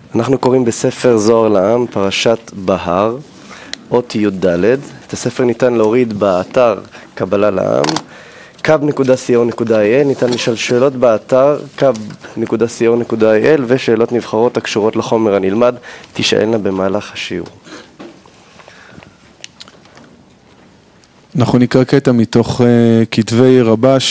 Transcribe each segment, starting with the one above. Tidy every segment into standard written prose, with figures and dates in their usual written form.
אנחנו קוראים בספר זוהר לעם, פרשת בהר, אות י"ד. את הספר ניתן להוריד באתר קבלה לעם, kab.co.il. ניתן לשאול שאלות באתר kab.co.il, ושאלות נבחרות הקשורות לחומר הנלמד תשאלנה במהלך השיעור. אנחנו נקרא קטע מתוך כתבי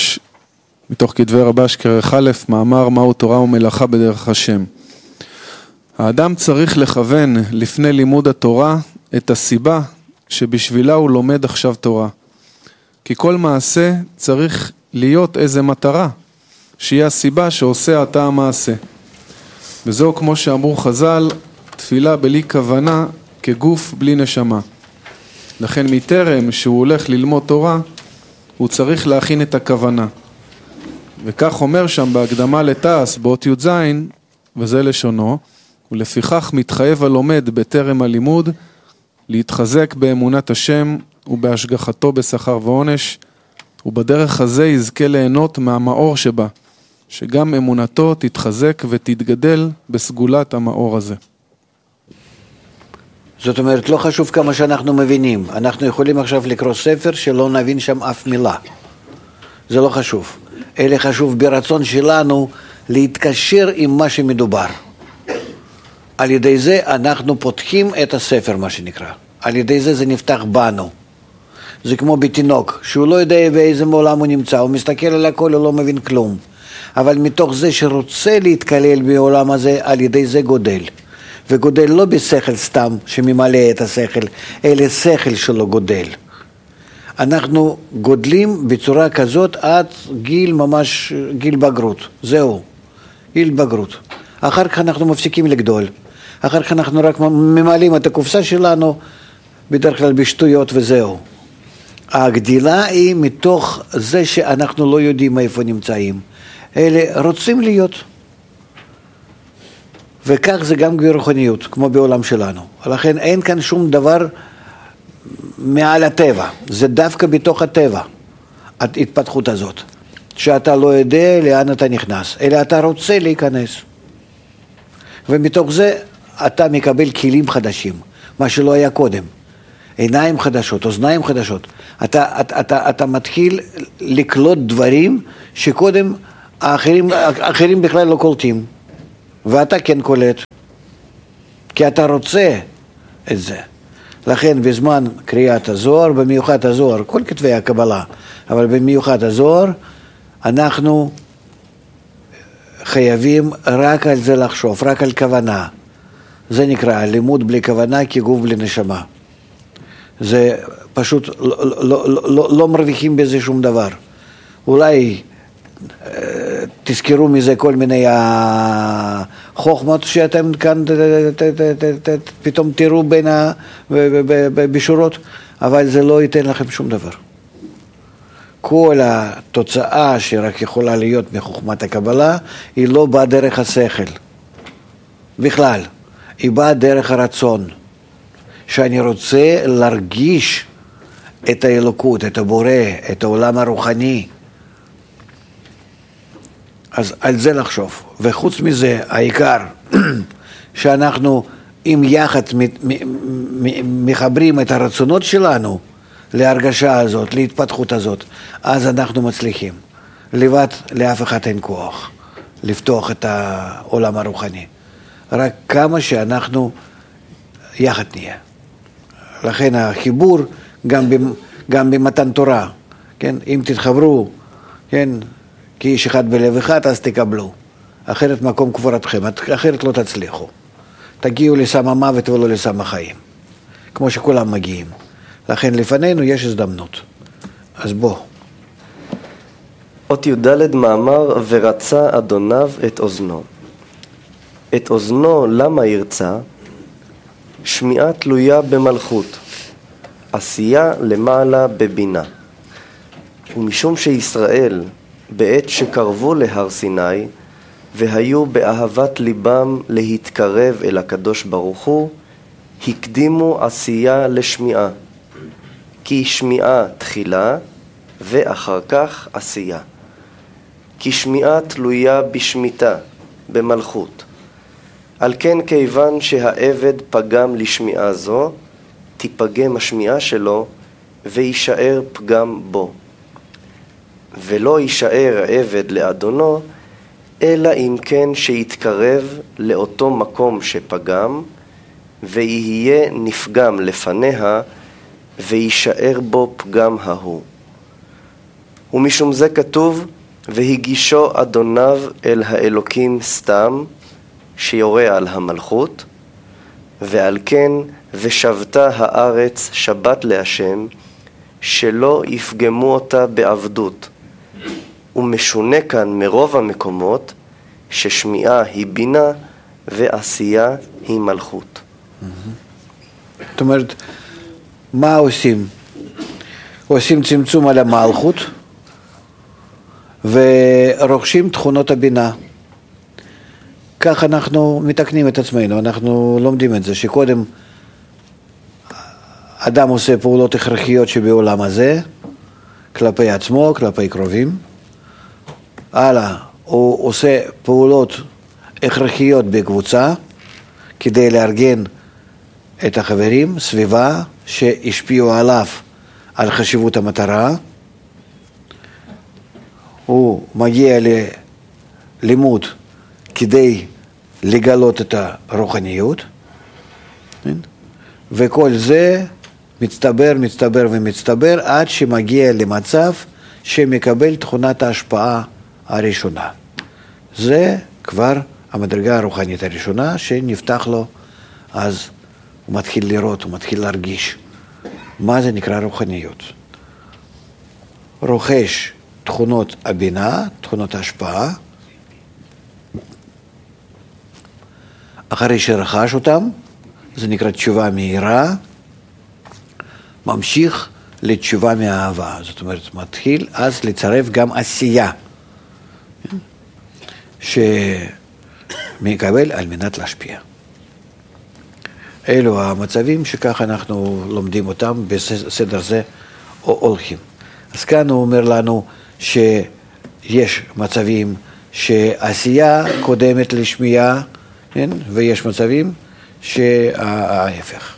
רבש כרך א', מאמר מהו תורה ומלאכה בדרך השם. האדם צריך לכוון לפני לימוד התורה את הסיבה שבשבילה הוא לומד עכשיו תורה. כי כל מעשה צריך להיות איזה מטרה, שהיא הסיבה שעושה אתה המעשה. וזהו כמו שאמרו חז"ל, תפילה בלי כוונה כגוף בלי נשמה. לכן מטרם שהוא הולך ללמוד תורה, הוא צריך להכין את הכוונה. וכך אומר שם בהקדמה לתעש באות י"ז, וזה לשונו, ולפיכך מתחייב הלומד בטרם הלימוד להתחזק באמונת השם ובהשגחתו בשכר ועונש, ובדרך הזה יזכה ליהנות מהמאור שבה, שגם אמונתו תתחזק ותתגדל בסגולת המאור הזה. זאת אומרת, לא חשוב כמה שאנחנו מבינים. אנחנו יכולים עכשיו לקרוא ספר שלא נבין שם אף מילה. זה לא חשוב. אלא חשוב ברצון שלנו להתקשר עם מה שמדובר. על ידי זה אנחנו פותחים את הספר, מה שנקרא. על ידי זה נפתח בנו. זה כמו בתינוק, שהוא לא יודע באיזה עולם הוא נמצא, הוא מסתכל על הכל, הוא לא מבין כלום. אבל מתוך זה שרוצה להתקלל בעולם הזה, על ידי זה גודל. וגודל לא בשכל סתם שממלא את השכל, אלא שכל שלו גודל. אנחנו גודלים בצורה כזאת עד גיל בגרות. זהו, גיל בגרות. אחר כך אנחנו מפסיקים לגדול. אחר כך אנחנו רק ממלאים את הקופסה שלנו, בדרך כלל בשטויות וזהו. הגדילה היא מתוך זה שאנחנו לא יודעים איפה נמצאים. אלה רוצים להיות. וכך זה גם ברוחניות, כמו בעולם שלנו. לכן אין כאן שום דבר מעל הטבע. זה דווקא בתוך הטבע, ההתפתחות הזאת. שאתה לא יודע לאן אתה נכנס, אלא אתה רוצה להיכנס. ומתוך זה אתה מקבל כלים חדשים, מה שלא היה קודם. עיניים חדשות, אוזניים חדשות. אתה מתחיל לקלוט דברים שקודם האחרים בכלל לא קולטים. ואתה כן קולט, כי אתה רוצה את זה. לכן בזמן קריאת הזוהר, במיוחד הזוהר, כל כתבי הקבלה, אבל במיוחד הזוהר, אנחנו חייבים רק על זה לחשוב, רק על כוונה. זה נקרא לימוד בלי כוונה כגוף בלי נשמה. זה פשוט לא מרוויחים בזה שום דבר. אולי תזכרו מזה כל מיני חוכמות שאתם כאן פתאום תראו בשורות, אבל זה לא ייתן לכם שום דבר. כל התוצאה שרק יכולה להיות מחוכמת הקבלה, היא לא באה דרך השכל. בכלל, היא באה דרך הרצון. שאני רוצה להרגיש את האלוקות, את הבורא, את העולם הרוחני. אז על זה לחשוב. וחוץ מזה, העיקר שאנחנו אם יחד מחברים את הרצונות שלנו להרגשה הזאת, להתפתחות הזאת, אז אנחנו מצליחים. לבד לאף אחד אין כוח לפתוח את העולם הרוחני. רק כמה שאנחנו יחד נהיה. לכן החיבור גם במתן תורה, כן? אם תתחברו, כן? כי איש אחד בלב אחד, אז תקבלו. אחרת מקום קבורתכם, אחרת לא תצליחו. תגיעו לסם המוות ולא לסם החיים. כמו שכולם מגיעים. לכן לפנינו יש הזדמנות. אז בוא. אות י"ד מאמר ורצה אדוניו את אוזנו. את אוזנו למה ירצה? שמיעה תלויה במלכות. עשייה למעלה בבינה. ומשום שישראל בעת שקרבו להר סיני והיו באהבת ליבם להתקרב אל הקדוש ברוך הוא, הקדימו עשייה לשמיעה, כי שמיעה תחילה ואחר כך עשייה. כי שמיעה תלויה בשמיטה, במלכות. על כן כיוון שהעבד פגם לשמיעה זו, תיפגם השמיעה שלו וישאר פגם בו. ולא יישאר עבד לאדונו, אלא אם כן שיתקרב לאותו מקום שפגם, ויהיה נפגם לפניה, וישאר בו פגם ההוא. ומשום זה כתוב, והגישו אדוניו אל האלוקים סתם, שיורה על המלכות, ועל כן ושבתה הארץ שבת להשם, שלא יפגמו אותה בעבדות. ומשונה כאן מרוב המקומות ששמיעה היא בינה ועשייה היא מלכות. זאת אומרת, מה עושים? עושים צמצום על המלכות ורוכשים תכונות הבינה. כך אנחנו מתקנים את עצמנו, אנחנו לומדים את זה, שקודם אדם עושה פעולות הכרחיות שבעולם הזה, כלפי עצמו, כלפי קרובים. הלאה, הוא עושה פעולות הכרחיות בקבוצה, כדי לארגן את החברים, סביבה, שהשפיעו עליו על חשיבות המטרה. הוא מגיע ללימוד כדי לגלות את הרוחניות, וכל זה מצטבר, מצטבר ומצטבר עד שמגיע למצב שמקבל תכונת ההשפעה הראשונה. זה כבר המדרגה הרוחנית הראשונה שנפתח לו, אז הוא מתחיל לראות, הוא מתחיל להרגיש. מה זה נקרא רוחניות? רוכש תכונות הבינה, תכונות ההשפעה, אחרי שרכש אותם, זה נקרא תשובה מהירה, ממשיך לתשובה מהאהבה. זאת אומרת, מתחיל אז לצרף גם עשייה, שמקבל על מנת להשפיע. אלו המצבים שכך אנחנו לומדים אותם בסדר זה או הולכים. אז כאן הוא אומר לנו שיש מצבים שעשייה קודמת לשמיעה, כן? ויש מצבים שההפך.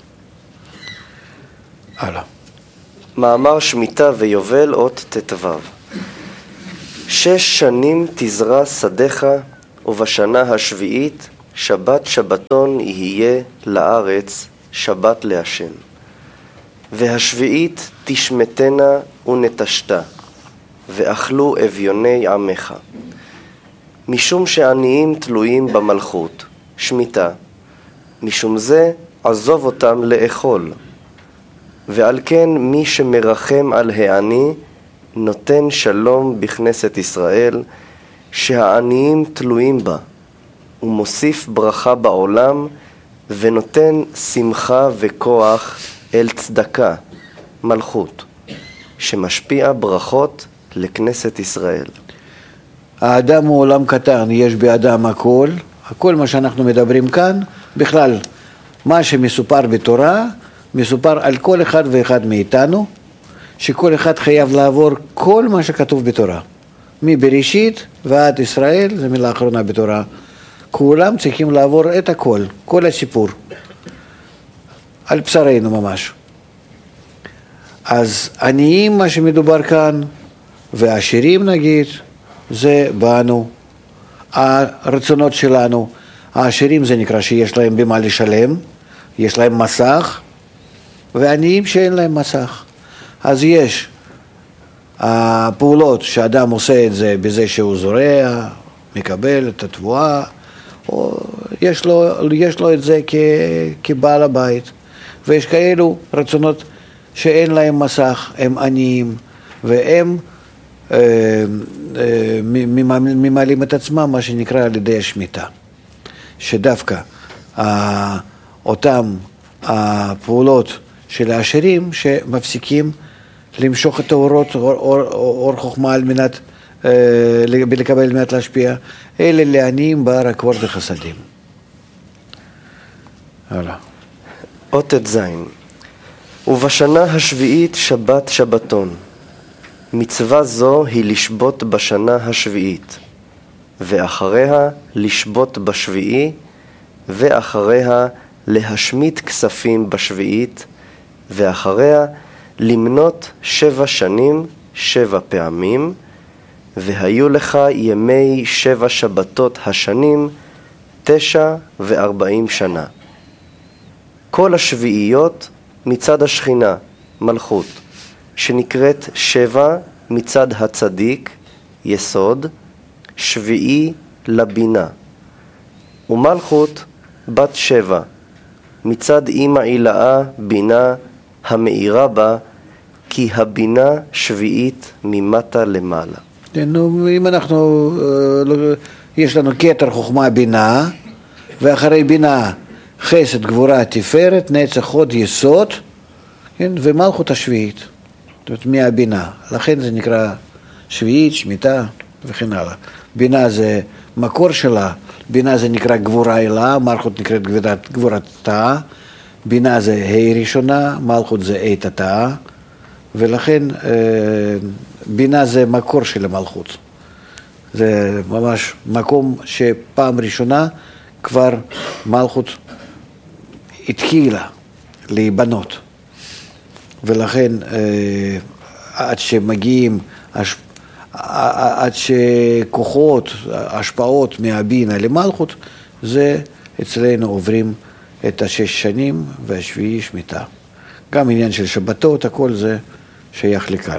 הלאה. מאמר שמיטה ויובל אות ט"ו. 6 שנים תזרע שדיך, ובשנה השביעית שבת שבתון יהיה לארץ, שבת להשם. והשביעית תשמטנה ונטשתה, ואכלו אביוני עמך. משום שעניים תלויים במלכות, שמיטה, משום זה עזוב אותם לאכול. ועל כן מי שמרחם על העני, נותן שלום בכנסת ישראל, שהעניים תלויים בה, ומוסיף ברכה בעולם, ונותן שמחה וכוח אל צדקה, מלכות, שמשפיע ברכות לכנסת ישראל. האדם הוא עולם קטן, יש באדם הכל מה שאנחנו מדברים כאן, בכלל, מה שמסופר בתורה, מסופר על כל אחד ואחד מאיתנו, שכל אחד חייב לעבור כל מה שכתוב בתורה. מבראשית ועד ישראל, זו מילה האחרונה בתורה. כולם צריכים לעבור את הכל, כל הסיפור. על בשרנו ממש. אז עניים, מה שמדובר כאן, ועשירים נגיד, זה בנו. הרצונות שלנו, העשירים זה נקרא שיש להם במה לשלם, יש להם מסך, ועניים שאין להם מסך. אז יש הפעולות שאדם עושה את זה בזה שהוא זורע, מקבל את התבואה, או יש לו את זה כבעל הבית. ויש כאלו רצונות שאין להם מסך, הם עניים, והם ממלאים את עצמם, מה שנקרא על ידי השמיטה. שדווקא אותם הפעולות של העשירים שמפסיקים למשוך את האורות, אור חוכמה על מנת לקבל על מנת להשפיע, אלה לעניים ברכבות וחסדים. הלאה. אות ט"ז. ובשנה השביעית שבת שבתון. מצווה זו היא לשבות בשנה השביעית, ואחריה לשבות בשביעי, ואחריה להשמיט כספים בשביעית, ואחריה למנות 7 שנים 7 פעמים, והיו לך ימי 7 שבתות השנים 49 שנה. כל השביעיות מצד השכינה, מלכות, שנקראת 7 מצד הצדיק, יסוד, שביעי לבינה. ומלכות בת 7, מצד אמא עילאה בינה המאירה בה, כי הבינה שביעית ממטה למעלה. אם אנחנו, יש לנו כתר חוכמה בינה, ואחרי בינה חסד גבורה תפארת, נצח הוד יסוד, כן? ומלכות השביעית, זאת אומרת מהבינה, לכן זה נקרא שביעית, שמיטה וכן הלאה. בינה זה מקור שלה, בינה זה נקרא גבורה אלה, מלכות נקראת גבורתה, בינה זה ה' ראשונה, מלכות זה ה' תתה, ולכן בינה זה מקור של המלכות. זה ממש מקום שפעם ראשונה כבר מלכות התחילה להיבנות. ולכן עד שמגיעים, עד שכוחות, השפעות מהבינה למלכות, זה אצלנו עוברים את 6 שנים והשביעי שמיטה. גם עניין של שבתות, הכל זה שייך לכאן.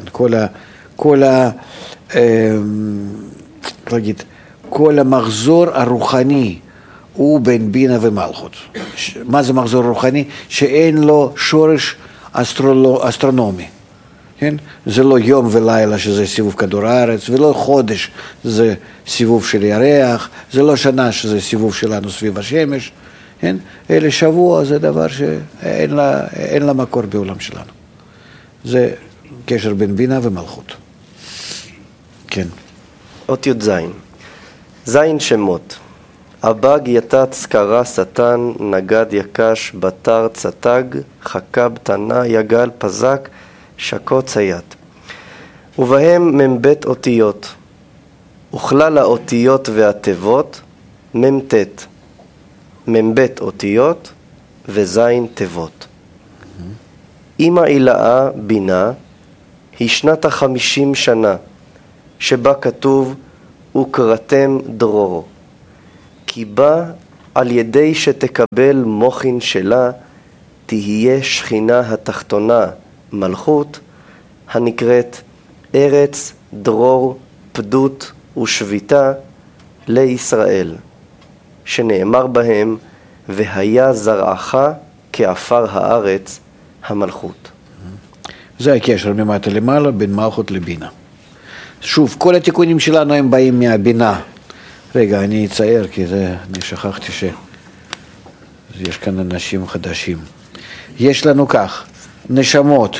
כל המחזור הרוחני הוא בין בינה ומלכות. מה זה מחזור רוחני? שאין לו שורש אסטרונומי. כן? זה לא יום ולילה שזה סיבוב כדור הארץ, ולא חודש זה סיבוב של ירח, זה לא שנה שזה סיבוב שלנו סביב השמש. כן? אלא שבוע זה דבר שאין לה מקור בעולם שלנו. זה קשר בין בינה ומלכות. כן. אות י"ז. זין שמות. אבג יתת סקרה שטן נגד יקש בתר צתג חכב תנה יגל פזק שקו צייט. ובהם מבית אותיות. וכלל האותיות והתיבות ממתת. מבית אותיות וזין תיבות. אמא עילאה בינה היא שנת 50 שנה שבה כתוב וקראתם דרורו, כי בה על ידי שתקבל מוחין שלה תהיה שכינה התחתונה מלכות הנקראת ארץ דרור פדות ושביתה לישראל, שנאמר בהם והיה זרעך כעפר הארץ המלכות. זה הקשר ממטה למעלה בין מלכות לבינה. שוב, כל התיקונים שלנו הם באים מהבינה. רגע, אני אצייר כי אני שכחתי שיש כאן אנשים חדשים. יש לנו כך, נשמות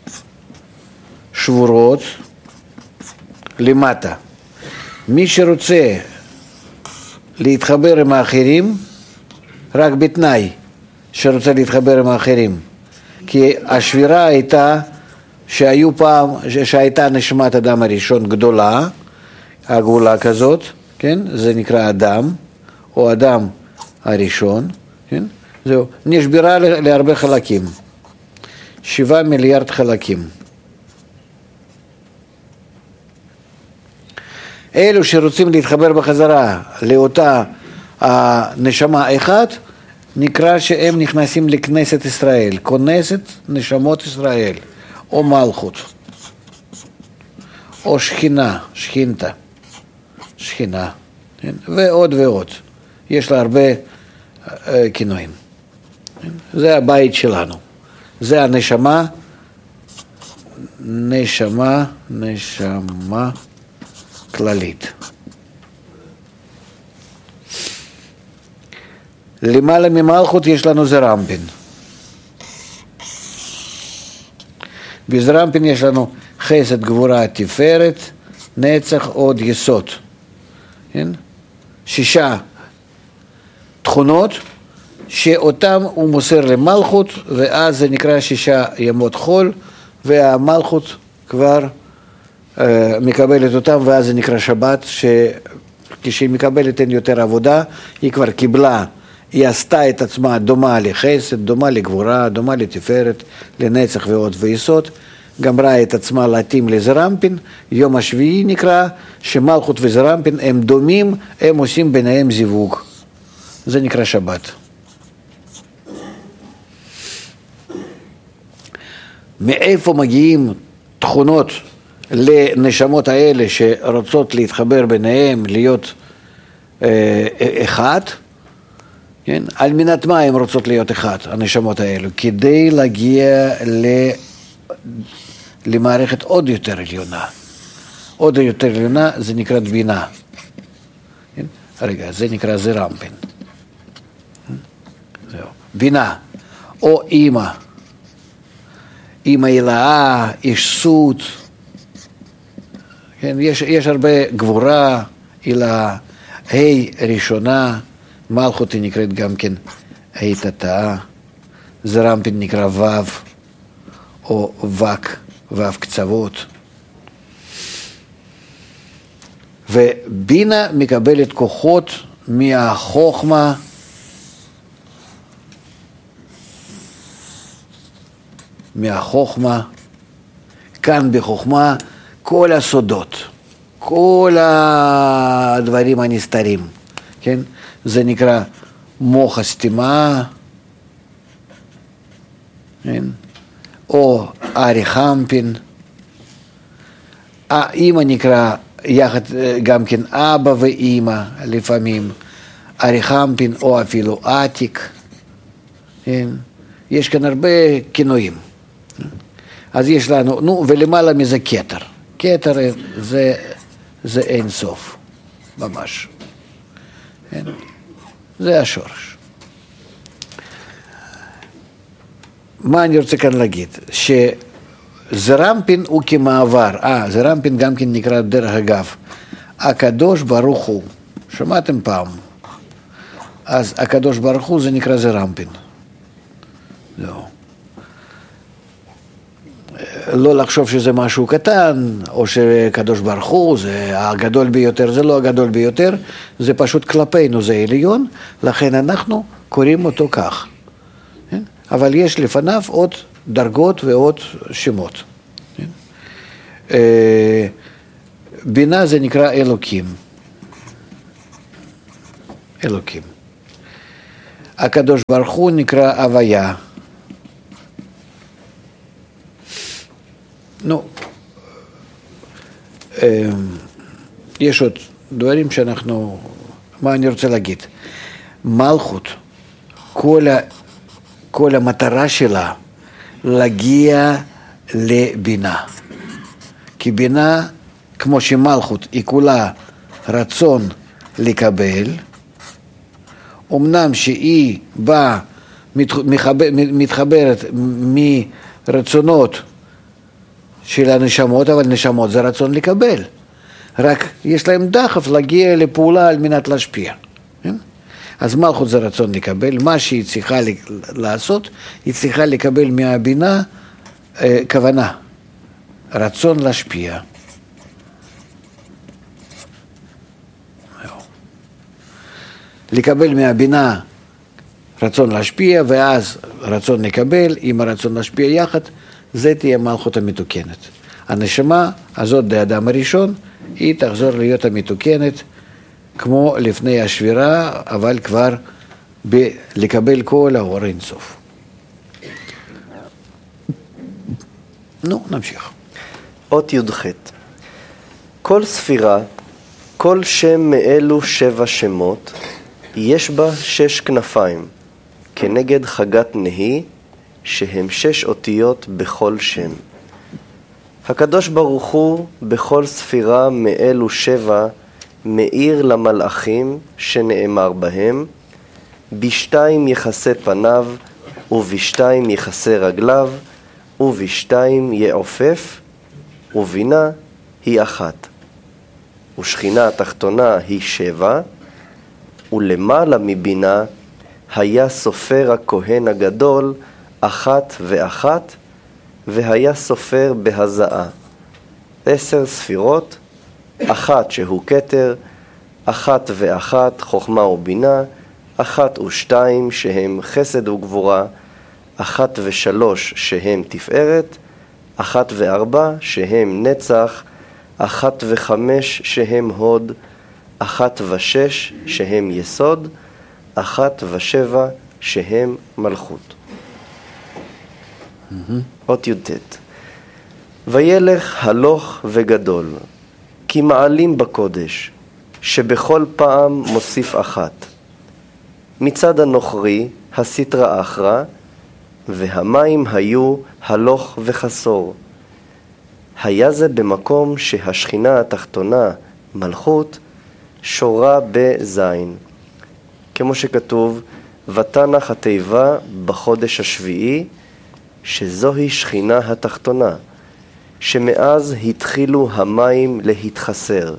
שבורות למטה. מי שרוצה להתחבר עם האחרים, רק בתנאי שרוצה להתחבר עם האחרים. כי השבירה הייתה שהייתה נשמת אדם הראשון גדולה, הגאולה כזאת, כן? זה נקרא אדם, או אדם הראשון, כן? זהו, נשברה להרבה חלקים, 7 מיליארד חלקים. אלו שרוצים להתחבר בחזרה לאותה הנשמה אחת, נקרא שהם נכנסים לכנסת ישראל, כנסת נשמות ישראל, או מלכות, או שכינה, שכינתה, שכינה, כן? ועוד ועוד. יש לה הרבה כינויים. זה הבית שלנו. זה הנשמה, נשמה כללית. למעלה ממלכות יש לנו זרמפין. בזרמפין יש לנו חסד גבורה תפארת, נצח עוד יסוד. כן? 6 תכונות שאותם הוא מוסר למלכות, ואז זה נקרא 6 ימות חול, והמלכות כבר מקבלת אותם, ואז זה נקרא שבת, כשהיא מקבלת אין יותר עבודה, היא כבר קיבלה היא עשתה את עצמה דומה לחסד, דומה לגבורה, דומה לתפארת, לנצח ועוד ויסוד, גמרה את עצמה להתאים לזרמפין. יום השביעי נקרא שמלכות וזרמפין הם דומים, הם עושים ביניהם זיווג. זה נקרא שבת. מאיפה מגיעים תכונות לנשמות האלה שרוצות להתחבר ביניהם, להיות אחד? כן? על מנת מה הן רוצות להיות אחד, הנשמות האלו? כדי להגיע למערכת עוד יותר עליונה. עוד יותר עליונה זה נקרא בינה. כן? רגע, זה נקרא זרמפין. זהו. בינה, או אימא. אימא הילאה, אישסות. כן? יש הרבה גבורה, הילאה. ראשונה, מלכות היא נקראת גם כן תתאה, זרמפין נקרא וו, או וק, וו קצוות. ובינה מקבלת כוחות מהחוכמה, כאן בחוכמה כל הסודות, כל הדברים הנסתרים, כן? זה נקרא מוח הסתימה, כן? או אריחמפין. האמא נקרא יחד גם כן אבא ואמא לפעמים, אריחמפין או אפילו עתיק, כן? יש כאן הרבה כינויים. אז יש לנו, ולמעלה מזה כתר. כתר זה אין סוף, ממש. כן? זה השורש. מה אני רוצה כאן להגיד? שזרמפין הוא כמעבר. זרמפין גם כן נקרא דרך אגב. הקדוש ברוך הוא. שמעתם פעם? אז הקדוש ברוך הוא זה נקרא זרמפין. זהו. לא לחשוב שזה משהו קטן, או שקדוש ברוך הוא זה הגדול ביותר, זה לא הגדול ביותר, זה פשוט כלפינו, זה עליון, לכן אנחנו קוראים אותו כך. אבל יש לפניו עוד דרגות ועוד שמות. בינה זה נקרא אלוקים. אלוקים. הקדוש ברוך הוא נקרא הוויה. יש עוד דברים שאנחנו, מה אני רוצה להגיד? מלכות, כל המטרה שלה להגיע לבינה. כי בינה, כמו שמלכות היא כולה רצון לקבל, אמנם שהיא באה, מתחברת מרצונות של הנשמות, אבל נשמות זה רצון לקבל. רק יש להם דחף להגיע לפעולה על מנת להשפיע. אז מלכות זה רצון לקבל. מה שהיא צריכה לעשות, היא צריכה לקבל מהבינה כוונה, רצון להשפיע. לקבל מהבינה רצון להשפיע, ואז רצון לקבל, עם הרצון להשפיע יחד, זה תהיה מלכות המתוקנת. הנשמה הזאת, האדם הראשון, היא תחזור להיות המתוקנת, כמו לפני השבירה, אבל כבר לקבל כל האור אינסוף. נמשיך. אות י"ח. כל ספירה, כל שם מאלו 7 שמות, יש בה 6 כנפיים, כנגד חגת נהי, שהם 6 אותיות בכל שם. הקדוש ברוך הוא בכל ספירה מאלו 7 מאיר למלאכים שנאמר בהם, ב2 יכסה פניו, וב2 יכסה רגליו, וב2 יעופף, ובינה היא 1. ושכינה התחתונה היא 7, ולמעלה מבינה היה סופר הכהן הגדול 1 ו1, והיה סופר בהזעה 10 ספירות, 1 שהוא כתר, 1 ו1 חוכמה ובינה, 1 ו2 שהם חסד וגבורה, 1 ו3 שהם תפארת, 1 ו4 שהם נצח, 1 ו5 שהם הוד, 1 ו6 שהם יסוד, 1 ו7 שהם מלכות. אות י"ט. וילך הלוך וגדול, כי מעלים בקודש, שבכל פעם מוסיף 1. מצד הנוכרי הסטרא אחרא, והמים היו הלוך וחסור. היה זה במקום שהשכינה התחתונה, מלכות, שורה בזין. כמו שכתוב, ותנח התיבה בחודש השביעי, שזוהי שכינה התחתונה, שמאז התחילו המים להתחסר.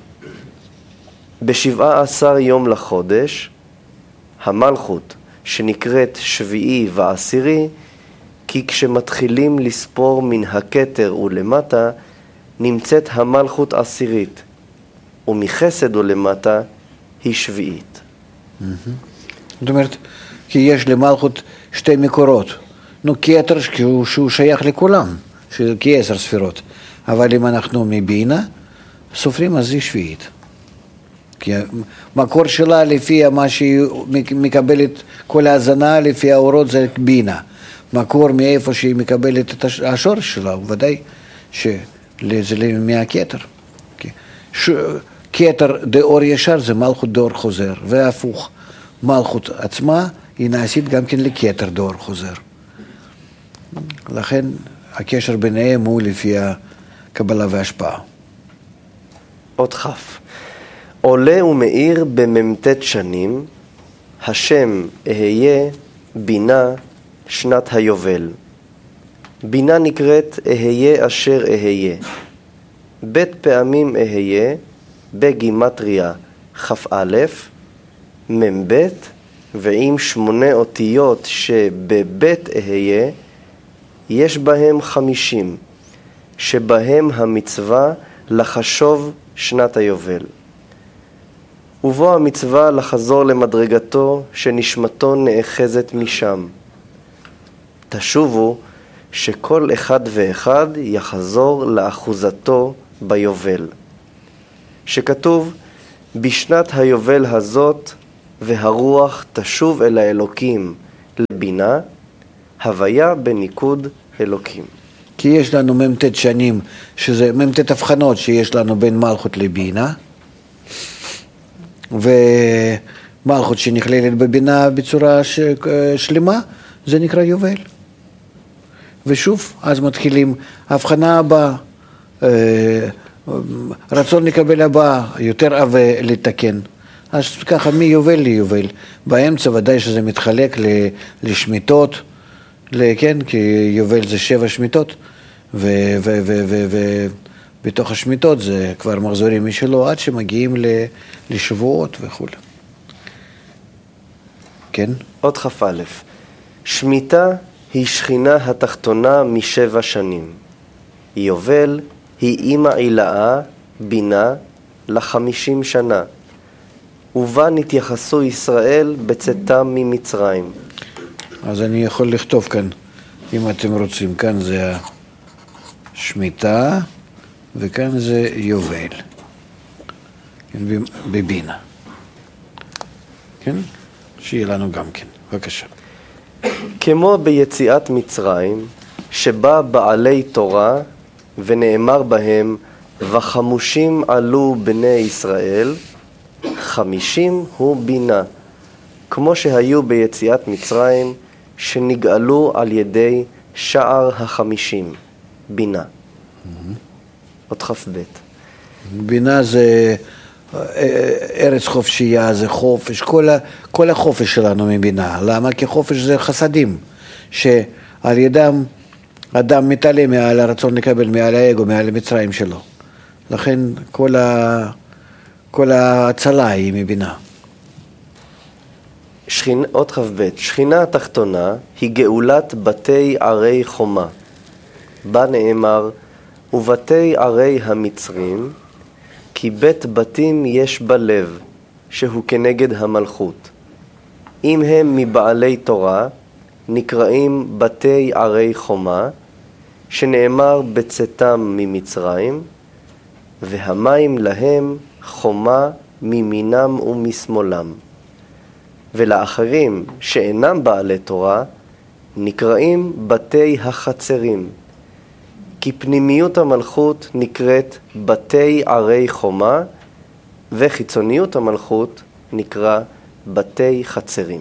ב17 יום לחודש, המלכות, שנקראת שביעי ועשירי, כי כשמתחילים לספור מן הכתר ולמטה, נמצאת המלכות עשירית, ומחסד ולמטה היא שביעית. זאת אומרת, כי יש למלכות שתי מקורות. כתר שהוא שייך לכולם, כ10 ספירות. אבל אם אנחנו מבינה, סופרים אז היא שביעית. כי המקור שלה לפי מה שהיא מקבלת, כל ההזנה לפי האורות זה בינה. מקור מאיפה שהיא מקבלת את השורש שלה, ודאי שזה מהכתר. כתר דאור ישר זה מלכות דאור חוזר, והפוך. מלכות עצמה היא נעשית גם כן לכתר דאור חוזר. לכן הקשר ביניהם הוא לפי הקבלה והשפעה. אות כ'. עולה ומאיר במ"ט שנים, השם אהיה בינה שנת היובל. בינה נקראת אהיה אשר אהיה. בית פעמים אהיה בגימטריה כ"א, מ"ב, ועם 8 אותיות שבבית אהיה, יש בהם 50, שבהם המצווה לחשוב שנת היובל. ובו המצווה לחזור למדרגתו שנשמתו נאחזת משם. תשובו שכל אחד ואחד יחזור לאחוזתו ביובל. שכתוב, בשנת היובל הזאת והרוח תשוב אל האלוקים לבינה, הוויה בניקוד אלוקים. כי יש לנו מ"ט שנים, שזה מ"ט הבחנות שיש לנו בין מלכות לבינה, ומלכות שנכללת בבינה בצורה שלמה, זה נקרא יובל. ושוב, אז מתחילים הבחנה הבאה, רצון לקבל הבאה, יותר עבה לתקן. אז ככה מיובל ליובל. באמצע ודאי שזה מתחלק לשמיטות, כן, כי יובל זה 7 שמיטות, ובתוך השמיטות זה כבר מחזורים משלו, עד שמגיעים לשבועות וכו'. כן? עוד כ"א. שמיטה היא שכינה התחתונה מ7 שנים. יובל היא אימא עילאה, בינה, ל50 שנה. ובה נתייחסו ישראל בצאתם ממצרים. אז אני יכול לכתוב כאן, אם אתם רוצים, כאן זה השמיטה, וכאן זה יובל. כן, בבינה. כן? שיהיה לנו גם כן. בבקשה. כמו ביציאת מצרים, שבה בעלי תורה, ונאמר בהם, וחמושים עלו בני ישראל, 50 הוא בינה, כמו שהיו ביציאת מצרים, שנגאלו על ידי שער 50, בינה. עוד כ"ב. בינה זה ארץ חופשייה, זה חופש, כל החופש שלנו מבינה. למה? כי חופש זה חסדים, שעל ידם אדם מתעלה מעל הרצון לקבל, מעל האגו, מעל המצרים שלו. לכן כל ההצלה היא מבינה. עוד כ"ב. שכינה התחתונה היא גאולת בתי ערי חומה. בה נאמר, ובתי ערי המצרים, כי בית בתים יש בלב, שהוא כנגד המלכות. אם הם מבעלי תורה, נקראים בתי ערי חומה, שנאמר בצאתם ממצרים, והמים להם חומה מימינם ומשמאלם. ולאחרים שאינם בעלי תורה, נקראים בתי החצרים, כי פנימיות המלכות נקראת בתי ערי חומה, וחיצוניות המלכות נקרא בתי חצרים.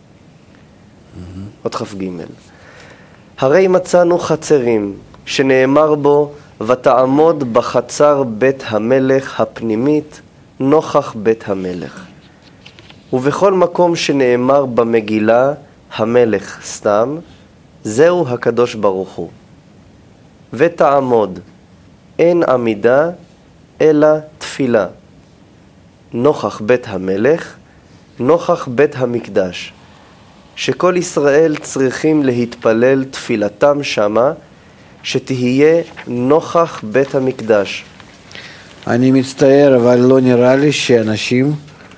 עוד כ"ג. הרי מצאנו חצרים, שנאמר בו, ותעמוד בחצר בית המלך הפנימית, נוכח בית המלך. ובכל מקום שנאמר במגילה, המלך סתם, זהו הקדוש ברוך הוא. ותעמוד, אין עמידה, אלא תפילה. נוכח בית המלך, נוכח בית המקדש, שכל ישראל צריכים להתפלל תפילתם שמה, שתהיה נוכח בית המקדש. אני מצטער, אבל לא נראה לי שאנשים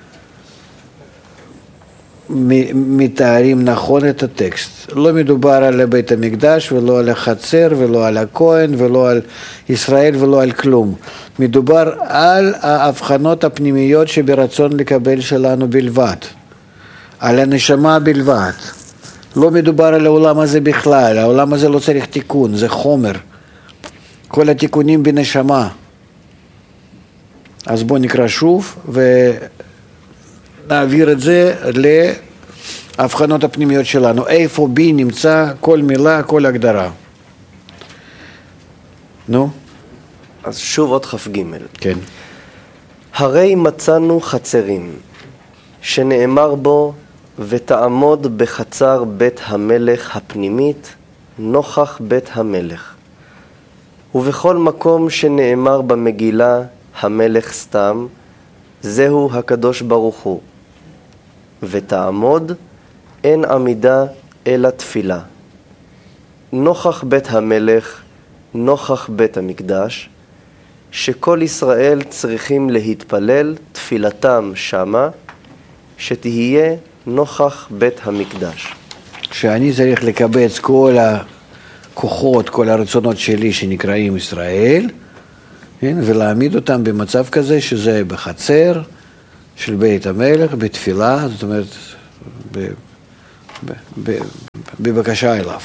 מתארים נכון את הטקסט. לא מדובר על בית המקדש ולא על החצר ולא על הכהן ולא על ישראל ולא על כלום. מדובר על ההבחנות הפנימיות שברצון לקבל שלנו בלבד, על הנשמה בלבד. לא מדובר על העולם הזה בכלל, העולם הזה לא צריך תיקון, זה חומר. כל התיקונים בנשמה. אז בואו נקרא שוב ונעביר את זה להבחנות הפנימיות שלנו. איפה בי נמצא כל מילה, כל הגדרה. נו? אז שוב עוד כ"ג. כן. הרי מצאנו חצרים, שנאמר בו, ותעמוד בחצר בית המלך הפנימית, נוכח בית המלך. ובכל מקום שנאמר במגילה, המלך סתם, זהו הקדוש ברוך הוא. ותעמוד, אין עמידה אלא תפילה. נוכח בית המלך, נוכח בית המקדש, שכל ישראל צריכים להתפלל תפילתם שמה, שתהיה נוכח בית המקדש. שאני צריך לקבץ כל הכוחות, כל הרצונות שלי שנקראים ישראל, ולהעמיד אותם במצב כזה שזה בחצר של בית המלך, בתפילה, זאת אומרת, בבקשה אליו.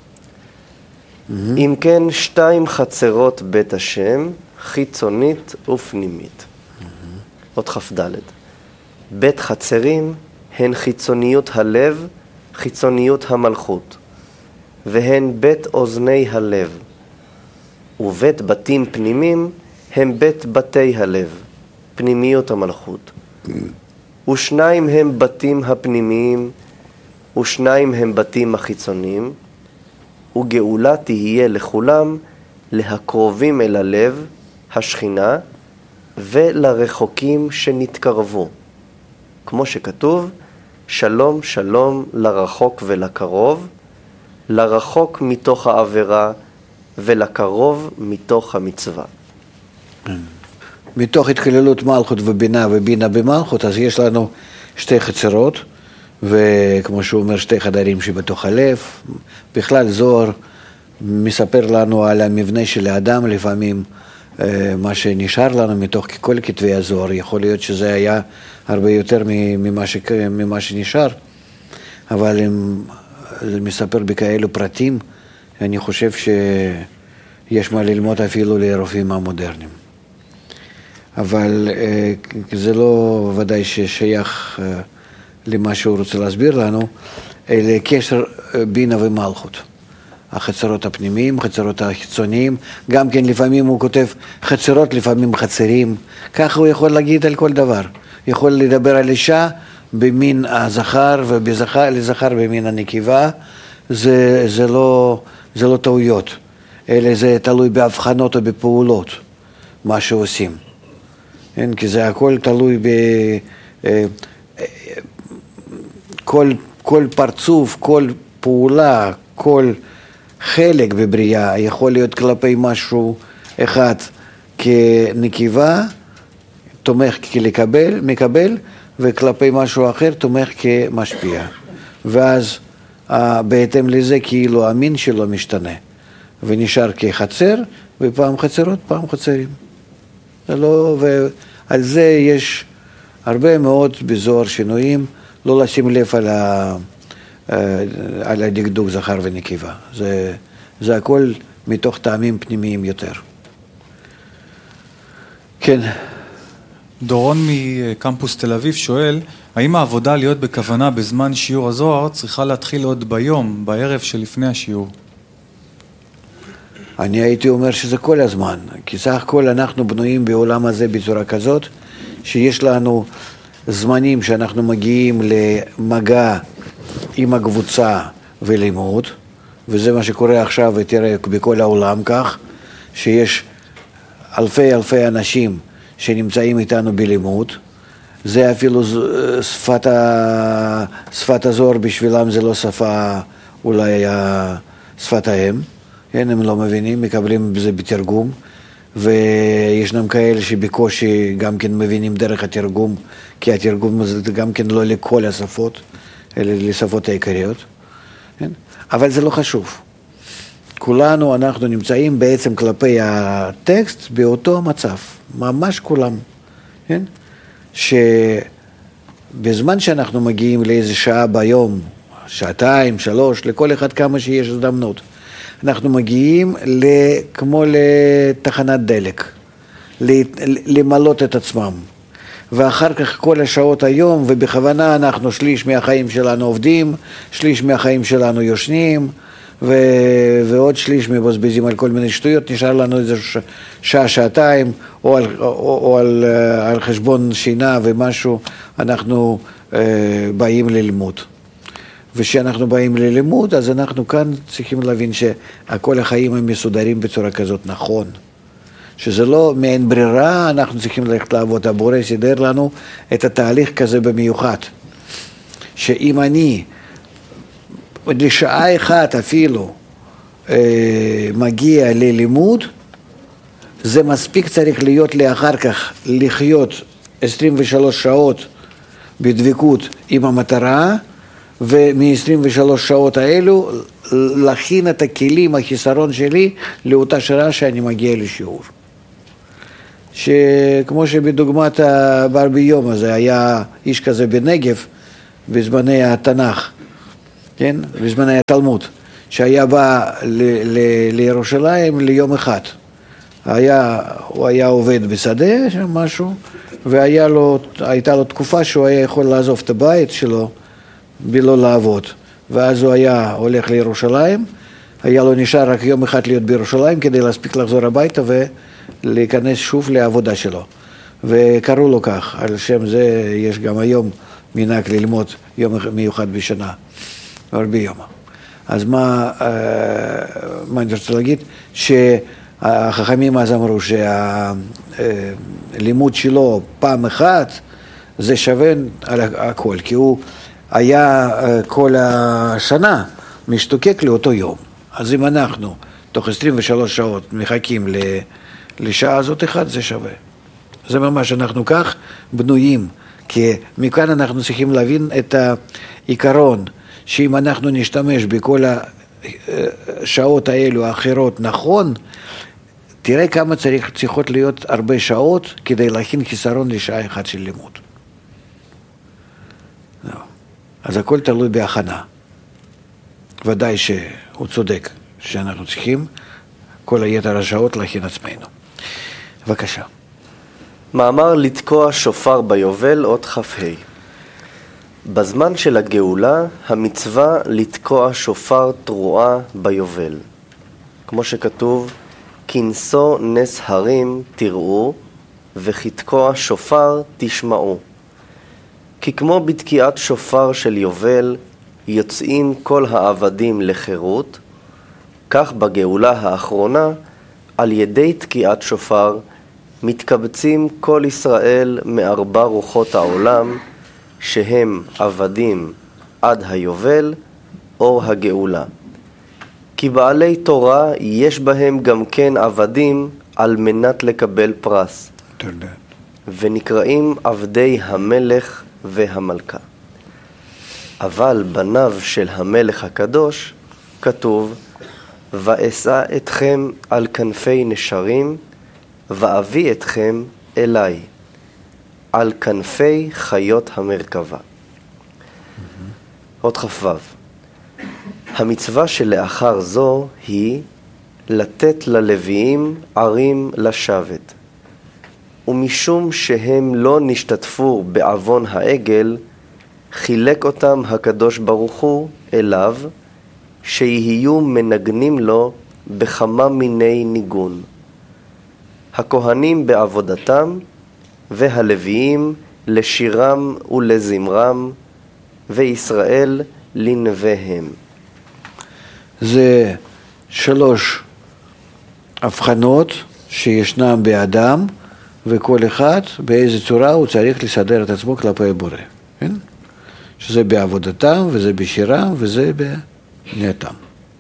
אם כן, 2 חצרות בית השם, חיצונית ופנימית. עוד כ"ד. בית חצרים הן חיצוניות הלב, חיצוניות המלכות, והן בית אוזני הלב. ובית בתים פנימים הם בית בתי הלב, פנימיות המלכות. ושניים הם בתים הפנימיים, ושניים הם בתים החיצוניים, וגאולה תהיה לכולם, להקרובים אל הלב, השכינה, ולרחוקים שנתקרבו. כמו שכתוב, שלום שלום לרחוק ולקרוב, לרחוק מתוך העבירה ולקרוב מתוך המצווה. מתוך התכללות מלכות ובינה ובינה במלכות, אז יש לנו 2 חצרות, וכמו שהוא אומר 2 חדרים שבתוך הלב. בכלל זוהר מספר לנו על המבנה של האדם, לפעמים מה שנשאר לנו מתוך כל כתבי הזוהר, יכול להיות שזה היה הרבה יותר ממה שנשאר, אבל זה מספר בכאלו פרטים, אני חושב שיש מה ללמוד אפילו לרופאים המודרניים. אבל זה לא ודאי ששייך למה שהוא רוצה להסביר לנו, אלא קשר בינה ומלכות. החצרות הפנימיים, חצרות החיצוניים, גם כן לפעמים הוא כותב חצרות, לפעמים חצרים, ככה הוא יכול להגיד על כל דבר. יכול לדבר על אישה במין הזכר ולזכר במין הנקבה, זה לא טעויות, אלא זה תלוי בהבחנות או בפעולות, מה שעושים. כי זה הכל תלוי כל פרצוף, כל פעולה, כל חלק בבריאה יכול להיות כלפי משהו אחד כנקבה, תומך כלקבל, מקבל, וכלפי משהו אחר תומך כמשפיע. ואז בהתאם לזה כאילו המין שלו משתנה, ונשאר כחצר, ופעם חצרות, פעם חצרים. ועל זה יש הרבה מאוד בזוהר שינויים, לא לשים לב על הדקדוק זכר ונקבה. זה הכל מתוך טעמים פנימיים יותר. כן. דורון מקמפוס תל אביב שואל, האם העבודה להיות בכוונה בזמן שיעור הזוהר צריכה להתחיל עוד ביום, בערב שלפני השיעור? אני הייתי אומר שזה כל הזמן, כי סך הכל אנחנו בנויים בעולם הזה בצורה כזאת, שיש לנו זמנים שאנחנו מגיעים למגע עם הקבוצה ולימוד, וזה מה שקורה עכשיו ותראה בכל העולם כך, שיש אלפי אנשים שנמצאים איתנו בלימוד, זה אפילו שפת הזוהר בשבילם זה לא שפה, אולי שפת האם, הם לא מבינים, מקבלים בזה בתרגום, וישנם כאלה שבקושי גם כן מבינים דרך התרגום, כי התרגום זה גם כן לא לכל השפות, אלא לשפות העיקריות, אבל זה לא חשוב. כולנו, אנחנו נמצאים בעצם כלפי הטקסט באותו מצב, ממש כולם, כן? שבזמן שאנחנו מגיעים לאיזה שעה ביום, שעתיים, 3, לכל אחד כמה שיש הזדמנות, אנחנו מגיעים כמו לתחנת דלק, למלות את עצמם. ואחר כך כל השעות היום, ובכוונה אנחנו שליש מהחיים שלנו עובדים, שליש מהחיים שלנו יושנים, ועוד שליש מבזבזים על כל מיני שטויות, נשאר לנו איזה שעה, שעתיים, או על חשבון שינה ומשהו, אנחנו באים ללימוד. ושאנחנו באים ללימוד, אז אנחנו כאן צריכים להבין שכל החיים הם מסודרים בצורה כזאת נכון. שזה לא מעין ברירה, אנחנו צריכים ללכת לעבוד. הבורא סידר לנו את התהליך כזה במיוחד. שאם אני לשעה אחת אפילו מגיע ללימוד, זה מספיק צריך להיות לי אחר כך לחיות 23 שעות בדבקות עם המטרה, ומ-23 שעות האלו להכין את הכלים, החיסרון שלי, לאותה שעה שאני מגיע לשיעור. שכמו שבדוגמת ברבי יום הזה, היה איש כזה בנגב, בזמני התנ"ך, כן? בזמני התלמוד, שהיה בא לירושלים ליום אחד. הוא היה עובד בשדה, שם משהו, והייתה לו תקופה שהוא היה יכול לעזוב את הבית שלו, בלא לעבוד. ואז הוא היה הולך לירושלים, היה לו נשאר רק יום אחד להיות בירושלים, כדי להספיק לחזור הביתה ולהיכנס שוב לעבודה שלו. וקראו לו כך, על שם זה יש גם היום מנהג ללמוד יום מיוחד בשנה, רבי יום. אז מה אני רוצה להגיד? שהחכמים אז אמרו שהלימוד שלו פעם אחת זה שווה על הכל, כי הוא היה כל השנה משתוקק לאותו יום. אז אם אנחנו תוך 23 שעות מחכים לשעה הזאת אחת, זה שווה. זה ממש אנחנו כך בנויים, כי מכאן אנחנו צריכים להבין את העיקרון, שאם אנחנו נשתמש בכל השעות האלו האחרות נכון, תראה כמה צריכות להיות הרבה שעות כדי להכין חיסרון לשעה אחת של לימוד. אז הכל תלוי בהכנה. ודאי שהוא צודק שאנחנו צריכים כל היתר השעות להכין עצמנו. בבקשה. מאמר לתקוע שופר ביובל, אות כ"ה. בזמן של הגאולה, המצווה לתקוע שופר תרועה ביובל. כמו שכתוב, כנסו נס הרים תראו, וכתקוע שופר תשמעו. כי כמו בתקיעת שופר של יובל, יוצאים כל העבדים לחירות, כך בגאולה האחרונה, על ידי תקיעת שופר, מתקבצים כל ישראל מארבע רוחות העולם, שהם עבדים עד היובל, אור הגאולה. כי בעלי תורה יש בהם גם כן עבדים על מנת לקבל פרס. ונקראים עבדי המלך והמלכה. אבל בניו של המלך הקדוש כתוב, ואשא אתכם על כנפי נשרים, ואביא אתכם אליי, על כנפי חיות המרכבה. עוד כ"ו. המצווה שלאחר זו היא לתת ללוויים ערים לשבת. ומשום שהם לא נשתתפו בעוון העגל, חילק אותם הקדוש ברוך הוא אליו, שיהיו מנגנים לו בכמה מיני ניגון. הכהנים בעבודתם, והלוויים לשירם ולזמרם, וישראל לנביהם. זה 3 הבחנות שישנם באדם, וכל אחד באיזה צורה הוא צריך לסדר את עצמו כלפי בורא. כן? שזה בעבודתם, וזה בשירם, וזה בנייתם.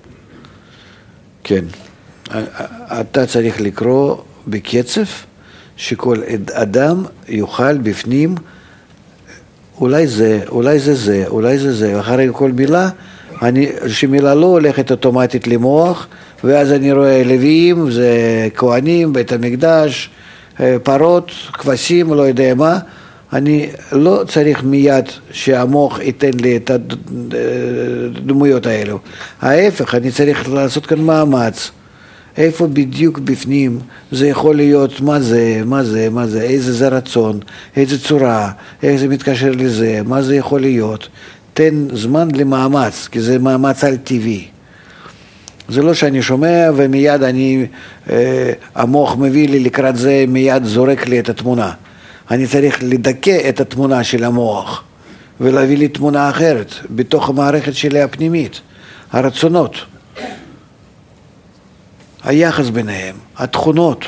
כן. אתה צריך לקרוא בקצב, שכל אדם יוכל בפנים, אולי זה, אולי זה זה, אולי זה זה, אחרי כל מילה, שמילה לא הולכת אוטומטית למוח, ואז אני רואה לוויים, זה כהנים, בית המקדש, פרות, כבשים, לא יודע מה, אני לא צריך מיד שהמוח ייתן לי את הדמויות האלו. ההפך, אני צריך לעשות כאן מאמץ. איפה בדיוק בפנים זה יכול להיות, מה זה, איזה זה רצון, איזה צורה, איך זה מתקשר לזה, מה זה יכול להיות. תן זמן למאמץ, כי זה מאמץ על טבעי. זה לא שאני שומע ומיד המוח מביא לי לקראת זה, מיד זורק לי את התמונה. אני צריך לדכא את התמונה של המוח ולהביא לי תמונה אחרת בתוך המערכת שלי הפנימית, הרצונות, היחס ביניהם, התכונות.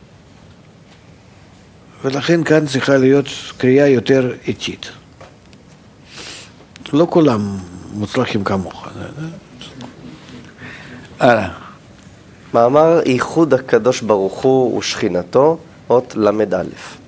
ולכן כאן צריכה להיות קריאה יותר איטית. לא כולם מוצלחים כמוך. מאמר ייחוד הקדוש ברוך הוא ושכינתו, אות למד א'.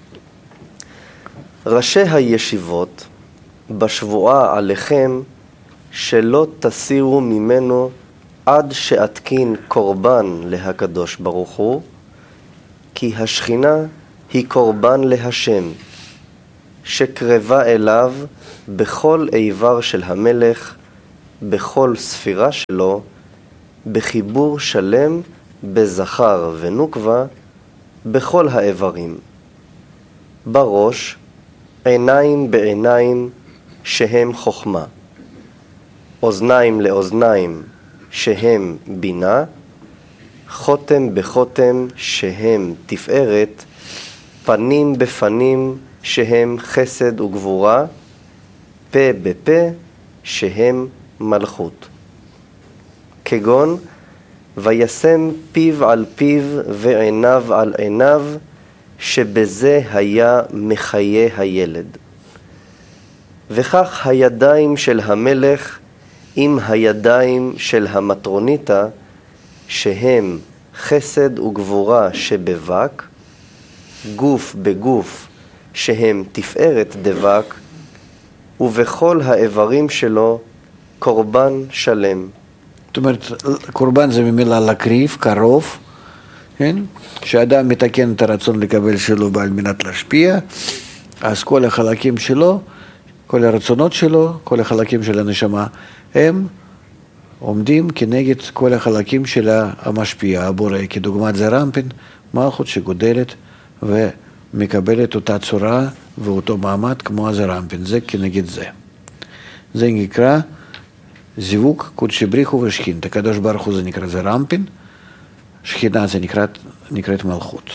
ראשי הישיבות בשבועה עליכם שלא תסירו ממנו עד שאתקין קורבן להקדוש ברוך הוא, כי השכינה היא קורבן להשם, שקרבה אליו בכל איבר של המלך, בכל ספירה שלו, בחיבור שלם, בזכר ונוקבה, בכל האיברים. בראש, עיניים בעיניים, שהם חוכמה, אוזניים לאוזניים, שהם בינה, חותם בחותם, שהם תפארת, פנים בפנים, שהם חסד וגבורה, פה בפה, שהם מלכות. כגון, וישם פיו על פיו ועיניו על עיניו, שבזה היה מחיה הילד. וכך הידיים של המלך עם הידיים של המטרוניתה, שהם חסד וגבורה שבבק, גוף בגוף שהם תפארת דבק, ובכל האיברים שלו קורבן שלם. זאת אומרת, קורבן זה ממילה לקריב, קרוב, כן? כשאדם מתקן את הרצון לקבל שלו על מנת להשפיע, אז כל החלקים שלו, כל הרצונות שלו, כל החלקים של הנשמה, הם עומדים כנגד כל החלקים של המשפיע, הבורא, כדוגמת זה רמפין, מלכות שגודלת ומקבלת אותה צורה ואותו מעמד כמו זה רמפין, זה כנגד זה. זה נקרא זיווג קודשי בריחו ושכינת. הקדוש ברוך הוא זה נקרא זה רמפין, שכינה זה נקראת מלכות.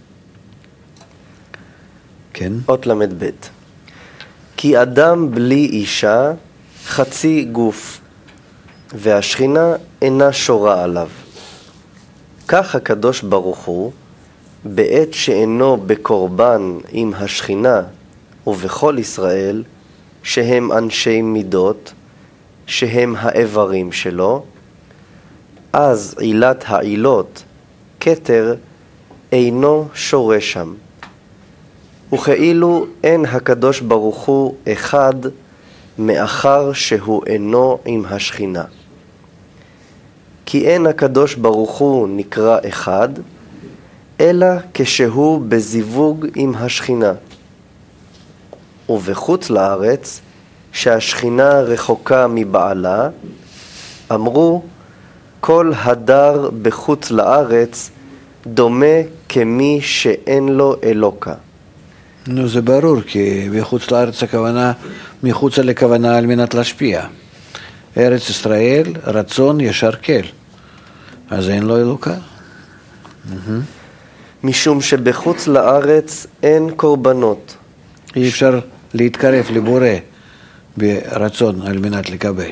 כן? אות למד ב'. כי אדם בלי אישה חצי גוף, והשכינה אינה שורה עליו. כך הקדוש ברוך הוא, בעת שאינו בקורבן עם השכינה ובכל ישראל, שהם אנשי מידות, שהם האיברים שלו, אז עילת העילות, כתר, אינו שורה שם. וכאילו אין הקדוש ברוך הוא אחד מאחר שהוא אינו עם השכינה. כי אין הקדוש ברוך הוא נקרא אחד, אלא כשהוא בזיווג עם השכינה. ובחוץ לארץ, שהשכינה רחוקה מבעלה, אמרו, כל הדר בחוץ לארץ דומה כמי שאין לו אלוקה. נו, זה ברור, כי בחוץ לארץ הכוונה, מחוץ לכוונה על מנת להשפיע. ארץ ישראל, רצון ישר כל. אז אין לו אלוקה. משום שבחוץ לארץ אין קורבנות. אי אפשר להתקרב לבורא ברצון על מנת לקבל.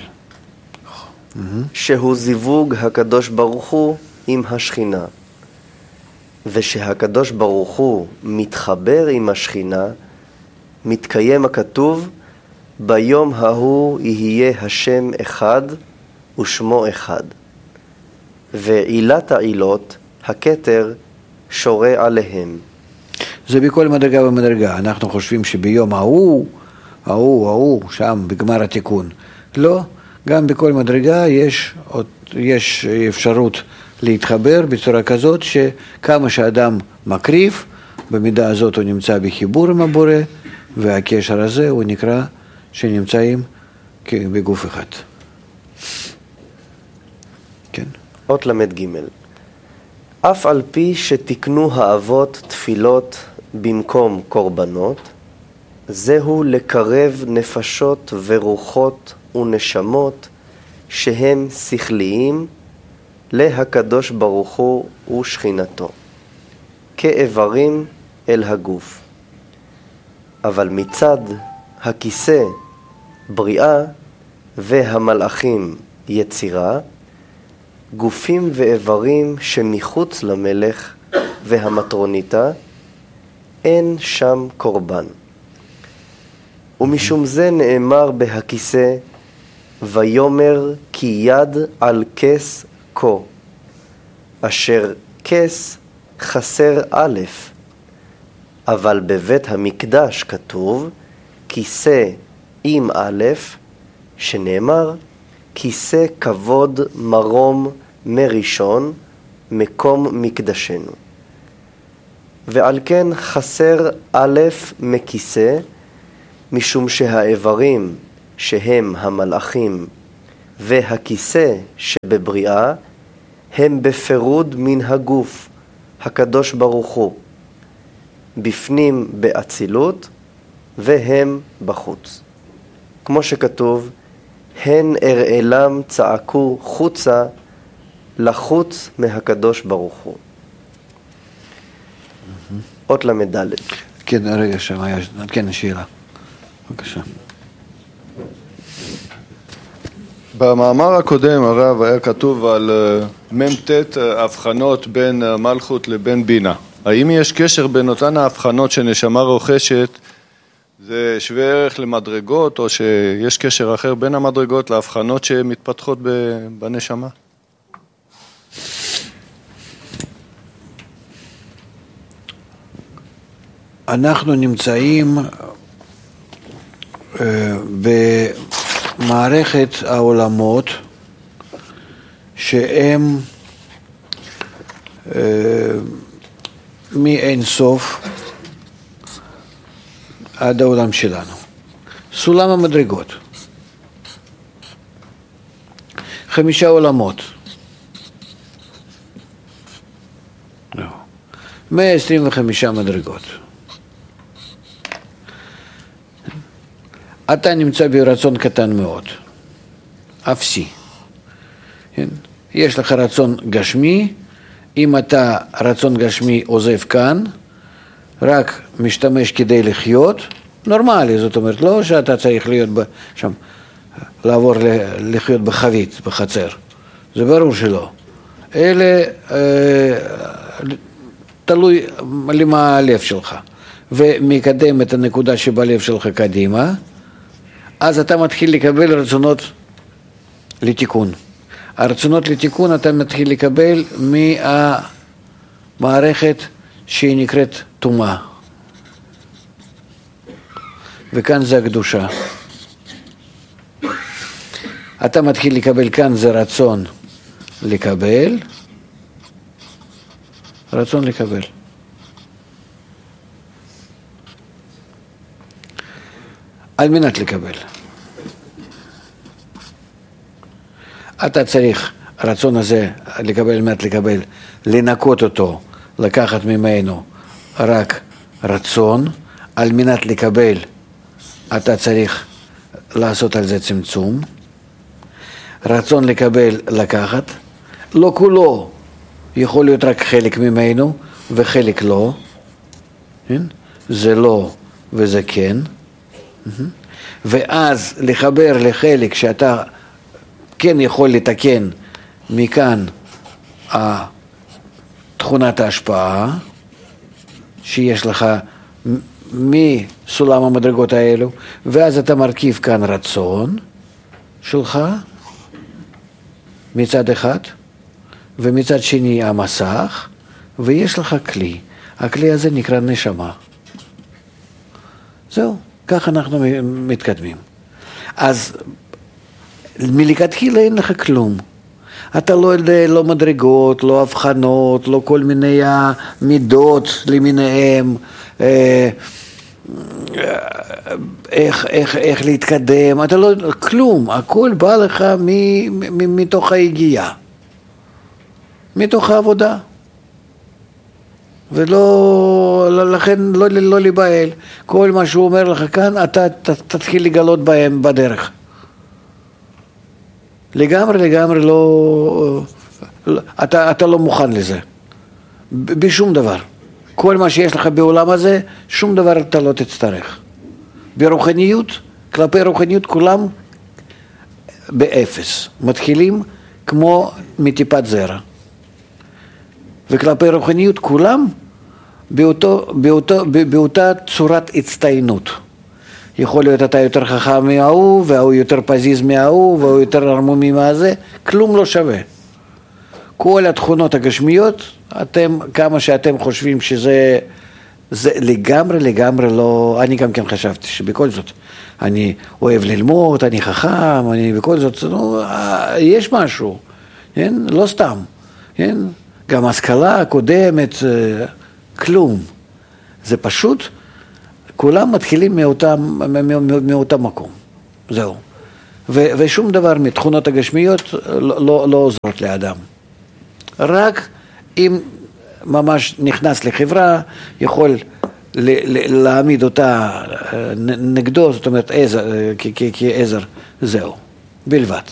שהוא זיווג הקדוש ברוך הוא עם השכינה. ושהקדוש ברוך הוא מתחבר עם השכינה, מתקיים הכתוב, ביום ההוא יהיה השם אחד ושמו אחד. ועילת העילות, הכתר, שורה עליהם. זה בכל מדרגה ומדרגה. אנחנו חושבים שביום ההוא, שם בגמר התיקון. לא, גם בכל מדרגה יש אפשרות להתחבר בצורה כזאת שכמה שאדם מקריב, במידה הזאת הוא נמצא בחיבור עם הבורא, והקשר הזה הוא נקרא שנמצאים בגוף אחד. כן. אות למד ג' אף על פי שתקנו האבות תפילות במקום קורבנות, זהו לקרב נפשות ורוחות ונשמות שהם שכליים להקדוש ברוך הוא ושכינתו, כאיברים אל הגוף. אבל מצד הכיסא בריאה והמלאכים יצירה, גופים ואיברים שמחוץ למלך והמטרוניתה, אין שם קורבן. ומשום זה נאמר בהכיסא, ויומר כי יד על כס כה, אשר כס חסר א', אבל בבית המקדש כתוב כיסא עם א', שנאמר כיסא כבוד מרום מראשון, מקום מקדשנו. ועל כן חסר א' מכיסא, משום שהאיברים שהם המלאכים והכיסא שבבריאה הם בפירוד מן הגוף, הקדוש ברוך הוא, בפנים באצילות והם בחוץ. כמו שכתוב, הן אראלם צעקו חוצה, לחוץ מהקדוש ברוך הוא. אות למד ד'. כן, רגע שם היה, כן, השאלה. בבקשה. במאמר הקודם הרב היה כתוב על מ"ט הבחנות בין מלכות לבין בינה. האם יש קשר בין אותן ההבחנות שנשמה רוכשת, זה שווה ערך למדרגות, או שיש קשר אחר בין המדרגות להבחנות שמתפתחות בנשמה? אנחנו נמצאים במערכת העולמות שהם מאין סוף עד העולם שלנו. סולם המדרגות. 5 עולמות. 125 מדרגות. אתה נמצא ברצון קטן מאוד, אפסי. יש לך רצון גשמי, אם אתה רצון גשמי עוזב כאן, רק משתמש כדי לחיות, נורמלי, זאת אומרת, לא שאתה צריך להיות שם, לעבור לחיות בחבית, בחצר. זה ברור שלא. אלה תלוי למה הלב שלך. ומקדם את הנקודה שבלב שלך קדימה, אז אתה מתחיל לקבל רצונות לתיקון. הרצונות לתיקון אתה מתחיל לקבל מהמערכת שהיא נקראת תומה. וכאן זה הקדושה. אתה מתחיל לקבל, כאן זה רצון לקבל, רצון לקבל. על מנת לקבל. אתה צריך, הרצון הזה לקבל, על מנת לקבל, לנקות אותו, לקחת ממנו רק רצון, על מנת לקבל, אתה צריך לעשות על זה צמצום. רצון לקבל, לקחת, לא כולו, יכול להיות רק חלק ממנו, וחלק לא. זה לא וזה כן. ואז לחבר לחלק שאתה כן יכול לתקן מכאן תכונת ההשפעה שיש לך מסולם המדרגות האלו, ואז אתה מרכיב כאן רצון שלך מצד אחד, ומצד שני המסך, ויש לך כלי. הכלי הזה נקרא נשמה. זהו, כך אנחנו מתקדמים. אז מלכתחילה אין לך כלום. אתה לא יודע, לא מדרגות, לא הבחנות, לא כל מיני מידות למיניהם, איך להתקדם, אתה לא, כלום, הכל בא לך מתוך היגיעה, מתוך העבודה. ולא, לכן לא להיבהל. כל מה שהוא אומר לך כאן, אתה תתחיל לגלות בהם בדרך. לגמרי לא, אתה לא מוכן לזה. בשום דבר. כל מה שיש לך בעולם הזה, שום דבר אתה לא תצטרך. ברוחניות, כלפי רוחניות כולם באפס. מתחילים כמו מטיפת זרע. וכלפי רוחניות כולם באותה צורת הצטיינות. יכול להיות אתה יותר חכם מההוא, והוא יותר פזיז מההוא, והוא יותר ערמומי מהזה, כלום לא שווה. כל התכונות הגשמיות, כמה שאתם חושבים שזה לגמרי לא, אני גם כן חשבתי שבכל זאת, אני אוהב ללמוד, אני חכם, בכל זאת, יש משהו, לא סתם, גם השכלה הקודמת, כלום. זה פשוט, כולם מתחילים מאותם מקום. זהו. ושום דבר מתכונות הגשמיות לא עוזרות לאדם. רק אם ממש נכנס לחברה, יכול להעמיד אותה נגדו, זאת אומרת כעזר, זהו, בלבד.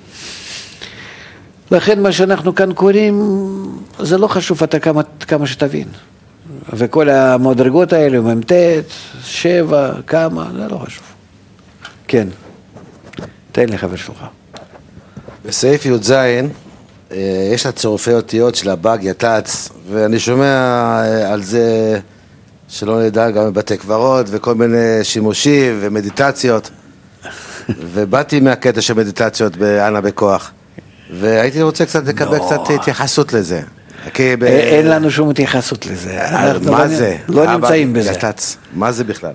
לכן מה שאנחנו כאן קוראים, זה לא חשוב אתה כמה שתבין. וכל המדרגות האלה, מ"ט, 7, כמה, זה לא חשוב. כן, תן לי חבר שלך. בסעיף י"ז, יש לה צירופי אותיות של הבא, יתץ, ואני שומע על זה שלא נדע גם בבתי קברות וכל מיני שימושים ומדיטציות, ובאתי מהקטע של מדיטציות באנה בכוח, והייתי רוצה קצת לקבל קצת התייחסות לזה. אין לנו שום התייחסות לזה. מה זה? לא נמצאים בזה. מה זה בכלל?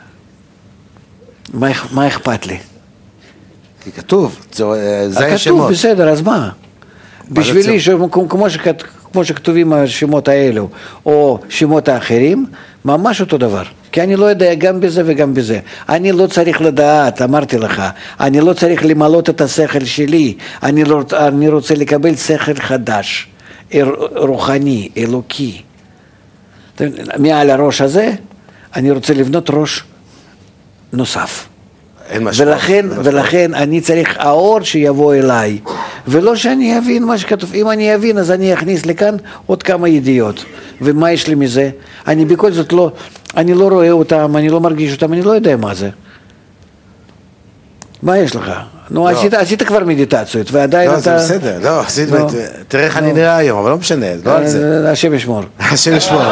מה אכפת לי? כי כתוב, זה השמות. כתוב, בסדר, אז מה? בשבילי, כמו שכתובים השמות האלו, או שמות האחרים, ממש אותו דבר. כי אני לא יודע גם בזה וגם בזה. אני לא צריך לדעת, אמרתי לך, אני לא צריך למלות את השכל שלי, אני רוצה לקבל שכל חדש, רוחני, אלוקי. מעל הראש הזה, אני רוצה לבנות ראש נוסף. ולכן אני צריך האור שיבוא אליי, ולא שאני אבין מה שכתוב. אם אני אבין, אז אני אכניס לכאן עוד כמה ידיעות. ומה יש לי מזה? אני בכל זאת לא, אני לא רואה אותם, אני לא מרגיש אותם, אני לא יודע מה זה. מה יש לך? נו, עשית כבר מדיטציות, ועדיין אתה... לא, זה בסדר, לא, עשיתי, תראה איך אני נראה היום, אבל לא משנה, לא על זה. השם ישמור. השם ישמור.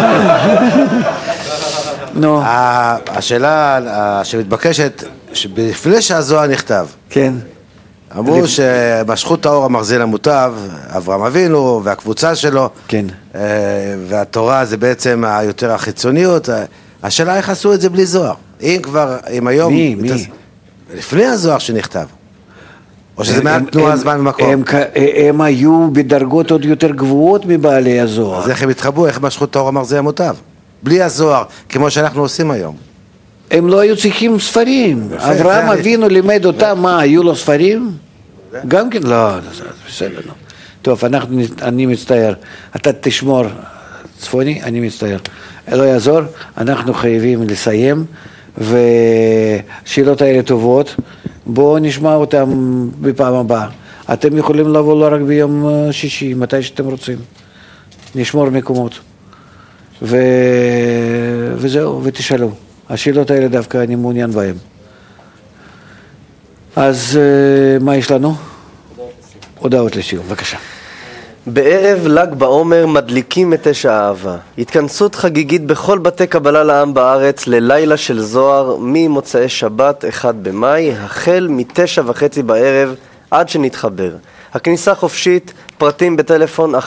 נו. השאלה שמתבקשת, שלפני שהזוהר נכתב, כן. אמרו שמשכו את האור המחזיל המוטב, אברהם אבינו והקבוצה שלו, כן. והתורה זה בעצם היותר החיצוניות. השאלה איך עשו את זה בלי זוהר? אם כבר, אם היום... מי? לפני הזוהר שנכתב. או שזה מעט תנועה זמן ומקום. הם היו בדרגות עוד יותר גבוהות מבעלי הזוהר. אז איך הם התחברו, איך משכו את האור אמר זה המוטב? בלי הזוהר, כמו שאנחנו עושים היום. הם לא היו צריכים ספרים. אברהם אבינו לימד אותם, מה, היו לו ספרים? גם כן? לא, בסדר. טוב, אני מצטער. אתה תשמור צפוני, אני מצטער. לא יעזור, אנחנו חייבים לסיים, ושאלות האלה טובות. בואו נשמע אותם בפעם הבאה. אתם יכולים לבוא לא רק ביום שישי, מתי שאתם רוצים. נשמור מקומות. וזהו, ותשאלו. השאלות האלה דווקא אני מעוניין בהן. אז מה יש לנו? הודעות לסיום, בבקשה. בערב ל"ג בעומר מדליקים את אש האהבה. התכנסות חגיגית בכל בתי קבלה לעם בארץ ללילה של זוהר ממוצאי שבת 1 במאי, החל מ9:30 בערב עד שנתחבר. הכניסה חופשית, פרטים בטלפון 1-700-509-209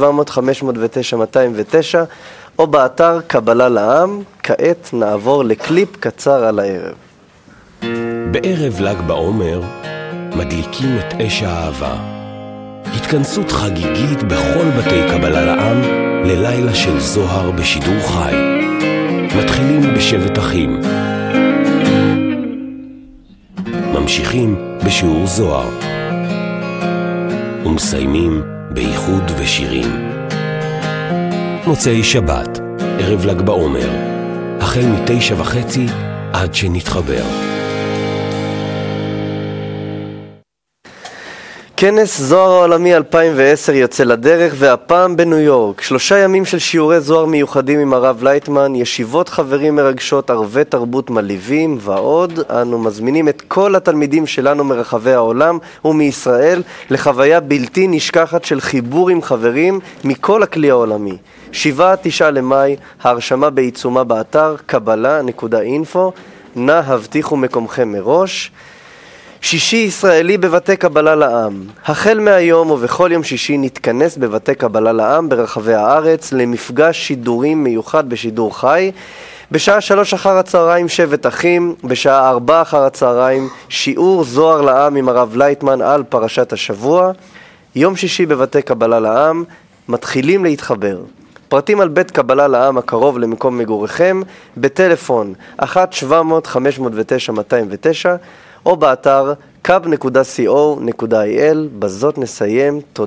או באתר קבלה לעם. כעת נעבור לקליפ קצר על הערב. בערב ל"ג בעומר מדליקים את אש האהבה. התכנסות חגיגית בכל בתי קבלה לעם ללילה של זוהר בשידור חי. מתחילים בשבט אחים, ממשיכים בשיעור זוהר ומסיימים באיחוד ושירים. מוצאי שבת, ערב ל"ג בעומר, החל מ9:30 עד שנתחבר. כנס זוהר העולמי 2010 יוצא לדרך, והפעם בניו יורק. 3 ימים של שיעורי זוהר מיוחדים עם הרב לייטמן, ישיבות חברים מרגשות, ערבי תרבות מלהיבים ועוד. אנו מזמינים את כל התלמידים שלנו מרחבי העולם ומישראל לחוויה בלתי נשכחת של חיבור עם חברים מכל הכלי העולמי. 7-9 למאי, ההרשמה בעיצומה באתר קבלה.info. נא הבטיחו מקומכם מראש. שישי ישראלי בבתי קבלה לעם. החל מהיום ובכל יום שישי נתכנס בבתי קבלה לעם ברחבי הארץ למפגש שידורים מיוחד בשידור חי. בשעה 3 אחר הצהריים שבט אחים, בשעה 4 אחר הצהריים שיעור זוהר לעם עם הרב לייטמן על פרשת השבוע. יום שישי בבתי קבלה לעם מתחילים להתחבר. פרטים על בית קבלה לעם הקרוב למקום מגוריכם בטלפון 1-700-509-209 או באתר kab.co.il. בזאת נסיים. תודה.